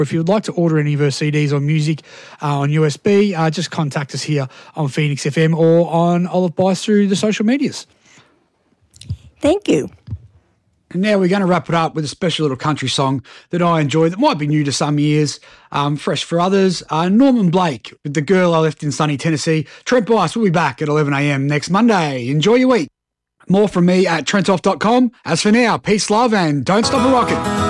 If you would like to order any of her CDs or music on USB, just contact us here on Phoenix FM or on Olive Bice through the social medias. Thank you. And now we're going to wrap it up with a special little country song that I enjoy that might be new to some ears, fresh for others. Norman Blake with The Girl I Left in Sunny Tennessee. Trent Bice will be back at 11 a.m. next Monday. Enjoy your week. More from me at trentoff.com. As for now, peace, love, and don't stop a rockin'.